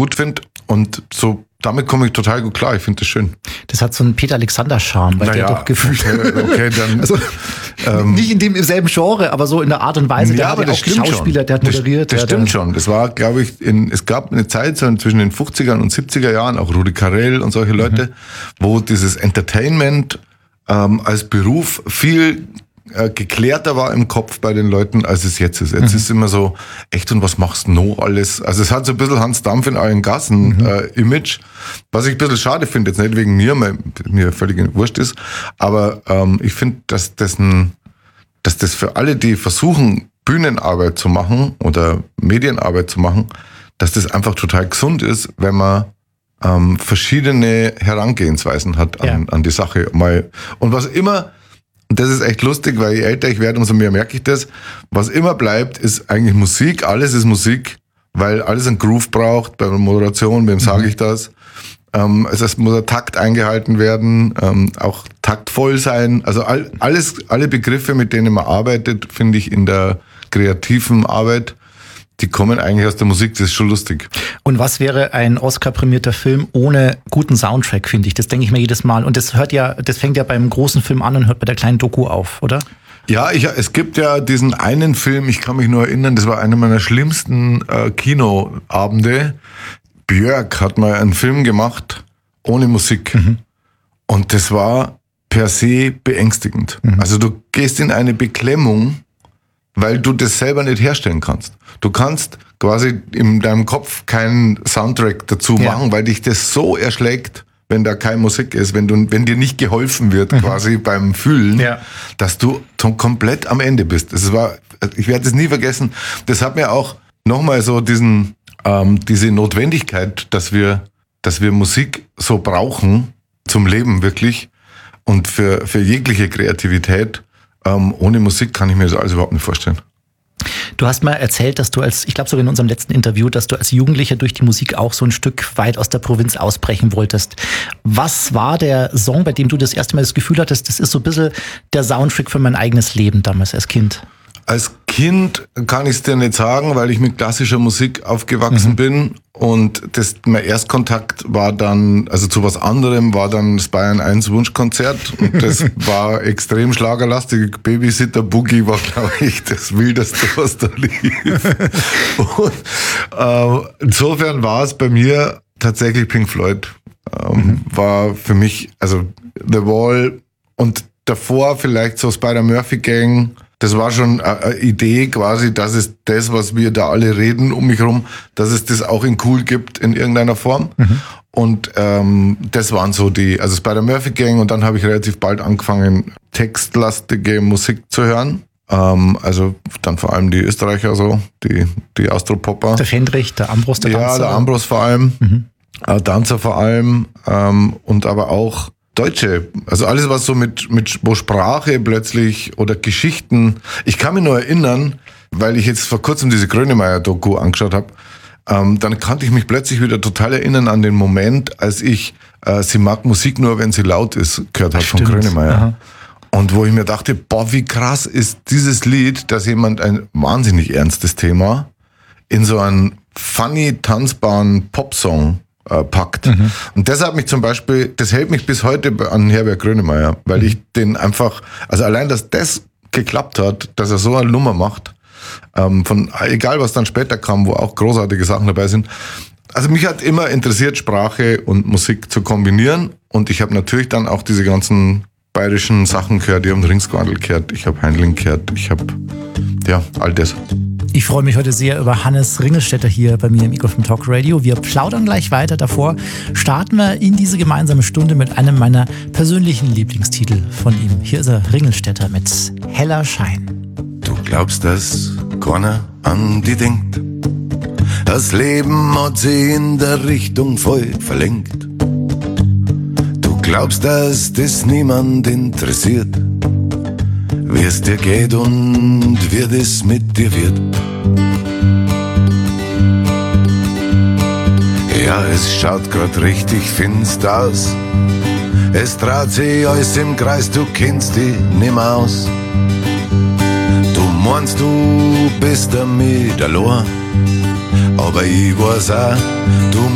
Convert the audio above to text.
gut finde. Und so damit komme ich total gut klar. Ich finde das schön. Das hat so einen Peter Alexander-Charme, weil der doch gefühlt. Okay, dann. Also, nicht in dem selben Genre, aber so in der Art und Weise. Ja, der aber hat das auch stimmt Schauspieler, schon. der hat moderiert. Das stimmt schon. Das war, glaube ich, es gab eine Zeit so zwischen den 50er und 70er Jahren, auch Rudi Carrell und solche Leute, wo dieses Entertainment als Beruf viel geklärter war im Kopf bei den Leuten, als es jetzt ist. Jetzt ist immer so, echt, und was machst du noch alles? Also es hat so ein bisschen Hans Dampf in allen Gassen Image, was ich ein bisschen schade finde, jetzt nicht wegen mir, weil mir völlig wurscht ist, aber ich finde, dass das für alle, die versuchen, Bühnenarbeit zu machen oder Medienarbeit zu machen, dass das einfach total gesund ist, wenn man verschiedene Herangehensweisen hat an die Sache. Und was immer, und das ist echt lustig, weil je älter ich werde, umso mehr merke ich das. Was immer bleibt, ist eigentlich Musik. Alles ist Musik, weil alles einen Groove braucht. Bei der Moderation, wem sage ich das? Es muss ein Takt eingehalten werden, auch taktvoll sein. Also alle Begriffe, mit denen man arbeitet, finde ich in der kreativen Arbeit, die kommen eigentlich aus der Musik, das ist schon lustig. Und was wäre ein Oscar-prämierter Film ohne guten Soundtrack, finde ich? Das denke ich mir jedes Mal. Und das fängt ja beim großen Film an und hört bei der kleinen Doku auf, oder? Ja, es gibt ja diesen einen Film, ich kann mich nur erinnern, das war einer meiner schlimmsten Kinoabende. Björk hat mal einen Film gemacht ohne Musik. Und das war per se beängstigend. Also du gehst in eine Beklemmung, weil du das selber nicht herstellen kannst. Du kannst quasi in deinem Kopf keinen Soundtrack dazu machen, weil dich das so erschlägt, wenn da keine Musik ist, wenn dir nicht geholfen wird quasi beim Fühlen, dass du komplett am Ende bist. Ich werde es nie vergessen. Das hat mir auch nochmal so diese Notwendigkeit, dass wir Musik so brauchen zum Leben wirklich und für jegliche Kreativität. Ohne Musik kann ich mir das alles überhaupt nicht vorstellen. Du hast mal erzählt, dass du ich glaube sogar in unserem letzten Interview, dass du als Jugendlicher durch die Musik auch so ein Stück weit aus der Provinz ausbrechen wolltest. Was war der Song, bei dem du das erste Mal das Gefühl hattest, das ist so ein bisschen der Soundtrack für mein eigenes Leben damals als Kind? Als Kind kann ich es dir nicht sagen, weil ich mit klassischer Musik aufgewachsen bin. Und mein Erstkontakt war dann, also zu was anderem, war dann das Bayern 1 Wunschkonzert. Und das war extrem schlagerlastig. Babysitter Boogie war, glaube ich, das Wildeste, was da lief. Und insofern war es bei mir tatsächlich Pink Floyd. War für mich, also The Wall und davor vielleicht so Spider-Murphy Gang. Das war schon eine Idee quasi, dass es das, was wir da alle reden um mich rum, dass es das auch in cool gibt in irgendeiner Form. Und das waren so also Spider-Murphy Gang, und dann habe ich relativ bald angefangen, textlastige Musik zu hören. Also dann vor allem die Österreicher, so die Austropopper. Der Fendrich, der Ambros, der Danzer. Ja, der Ambros vor allem, Danzer vor allem, und aber auch Deutsche, also alles, was so wo Sprache plötzlich oder Geschichten, ich kann mich nur erinnern, weil ich jetzt vor kurzem diese Grönemeyer-Doku angeschaut habe, dann konnte ich mich plötzlich wieder total erinnern an den Moment, als ich Sie mag Musik nur, wenn sie laut ist, gehört habe von Grönemeyer. Aha. Und wo ich mir dachte, boah, wie krass ist dieses Lied, dass jemand ein wahnsinnig ernstes Thema in so einen funny, tanzbaren Popsong packt. Und das hat mich zum Beispiel, das hält mich bis heute an Herbert Grönemeyer, weil ich den einfach, also allein, dass das geklappt hat, dass er so eine Nummer macht, egal was dann später kam, wo auch großartige Sachen dabei sind. Also mich hat immer interessiert, Sprache und Musik zu kombinieren, und ich habe natürlich dann auch diese ganzen bayerischen Sachen gehört, ich habe den Ringsquandl gehört, ich habe Heinlein gehört, ich habe, all das. Ich freue mich heute sehr über Hannes Ringelstetter hier bei mir im Ego from Talk Radio. Wir plaudern gleich weiter. Davor starten wir in diese gemeinsame Stunde mit einem meiner persönlichen Lieblingstitel von ihm. Hier ist er, Ringelstetter mit Heller Schein. Du glaubst, dass keiner an die denkt. Das Leben hat sie in der Richtung voll verlenkt. Du glaubst, dass das niemand interessiert, wie es dir geht und wie das mit dir wird. Ja, es schaut grad richtig finster aus. Es dreht sich alles im Kreis, du kennst dich nimmer aus. Du meinst, du bist damit allein, aber ich weiß auch, du